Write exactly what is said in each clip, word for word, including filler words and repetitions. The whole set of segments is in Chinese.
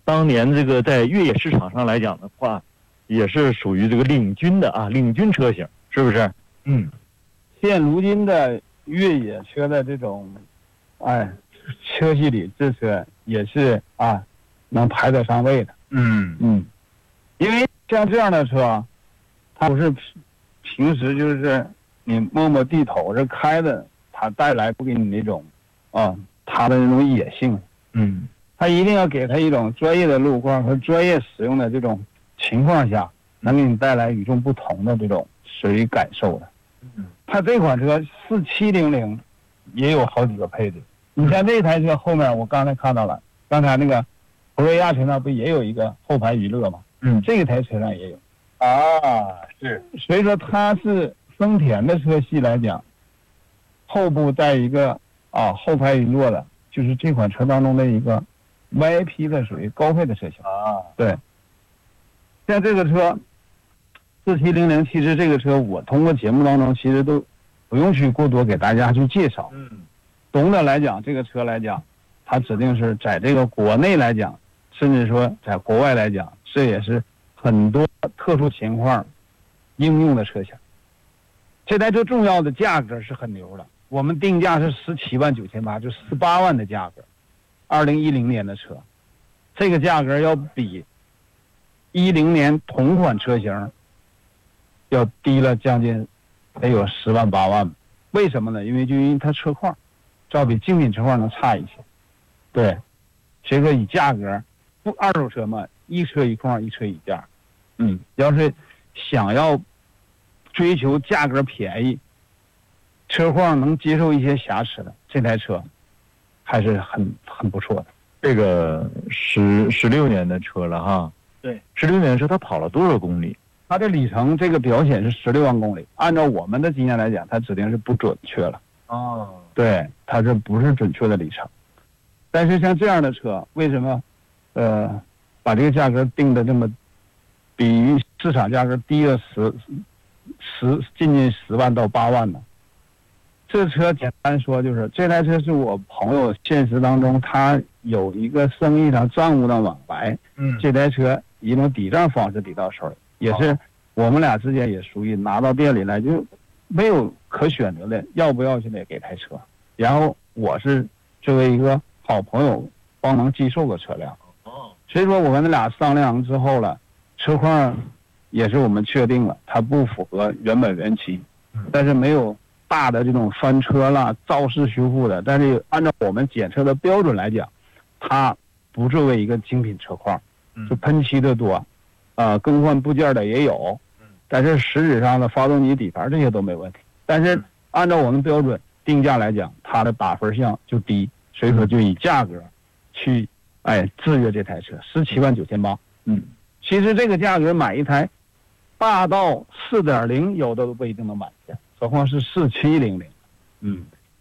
当年这个在越野市场上来讲的话，也是属于这个领军的啊，领军车型，是不是？嗯， 现如今的越野车的这种，哎，车系里这车也是啊，能排得上位的。 嗯嗯，因为像这样的车，它不是平时就是你摸摸地头这开的，它带来不给你那种啊，它的那种野性。 嗯， 它一定要给它一种专业的路况和专业使用的这种情况下，能给你带来与众不同的这种视觉感受的。 嗯， 它这款车四七零零也有好几个配置。你像这台车后面，我刚才看到了，刚才那个普锐亚车上不也有一个后排娱乐吗？ 嗯， 这个台车上也有。 啊，是， 所以说它是丰田的车系来讲，后部带一个啊后排娱乐的，就是这款车当中的一个 V I P 的属于高配的车型啊。 对，像这个车四七零零，其实这个车我通过节目当中其实都不用去过多给大家去介绍。 嗯， 总的来讲，这个车来讲，它指定是在这个国内来讲，甚至说在国外来讲，这也是很多特殊情况应用的车型。这台车重要的价格是很牛的，我们定价是十七万九千八，就十八万的价格。二零一零年的车，这个价格要比一零年同款车型要低了将近得有十万八万。为什么呢？因为就因为它车况照比精品车况能差一些。对，所以说以价格，不二手车嘛，一车一况，一车一价。嗯，要是想要追求价格便宜，车况能接受一些瑕疵的，这台车还是很很不错的。 这个十十六年的车了哈。 对， 十六年的车，它跑了多少公里？ 它的里程这个表显是十六万公里，按照我们的经验来讲，它指定是不准确了。 哦， 对，它这不是准确的里程。但是像这样的车，为什么呃把这个价格定的这么比市场价格低了十十近近十万到八万呢？这车简单说就是这台车是我朋友现实当中他有一个生意上账务的往来， 嗯， 这台车以一种抵账方式抵到手里，也是我们俩之间也属于拿到店里来就没有可选择的，要不要就得给台车。然后我是作为一个好朋友帮忙寄售个车辆， 哦， 所以说我跟他俩商量之后了，车况也是我们确定了，它不符合原本原漆，但是没有大的这种翻车啦、肇事修复的，但是按照我们检测的标准来讲，它不作为一个精品车况，就喷漆的多，啊、呃，更换部件的也有，但是实质上的发动机底盘这些都没问题。但是按照我们标准定价来讲，它的打分项就低，所以说就以价格去哎制约这台车，十七万九千八。嗯，其实这个价格买一台霸道四点零有的都不一定能买下，何况是四七零零。嗯，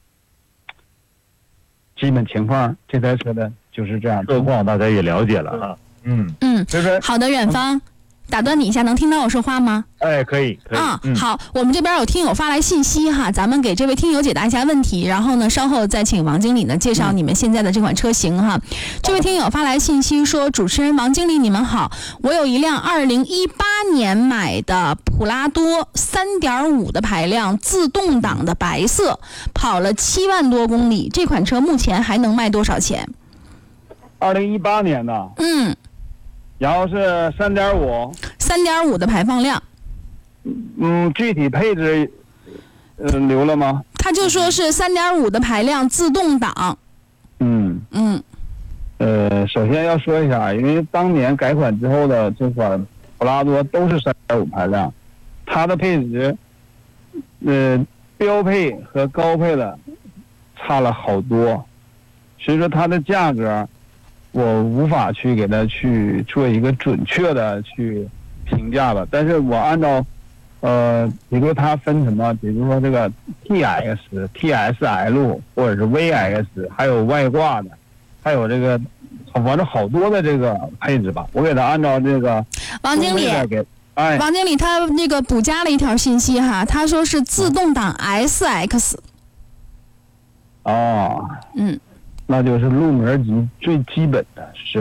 基本情况这台车的就是这样， 车况大家也了解了哈。嗯嗯， 就是好的，远方。打断你一下，能听到我说话吗？ 哎，可以，可以啊、 嗯， 好，我们这边有听友发来信息哈，咱们给这位听友解答一下问题，然后呢，稍后再请王经理呢介绍你们现在的这款车型哈。嗯、这位听友发来信息说：“主持人王经理，你们好，我有一辆二零一八年买的普拉多三点五的排量自动挡的白色，跑了七万多公里，这款车目前还能卖多少钱？” 二零一八年的， 嗯。 然后是三点五， 三点五的排放量。 嗯，具体配置，呃，留了吗？ 他就说是三点五的排量自动挡。 嗯嗯。 呃，首先要说一下，因为当年改款之后的这款普拉多都是三点五排量，它的配置，呃，标配和高配的差了好多，所以说它的价格。我无法去给它去做一个准确的去评价吧，但是我按照，呃，比如它分什么，比如说这个 T X、T S L 或者是 V X， 还有外挂的，还有这个，反正好多的这个配置吧，我给它按照这个。 王经理， 哎， 王经理他那个补加了一条信息哈，他说是自动挡 S X。 哦。 嗯。 那就是入门级最基本的是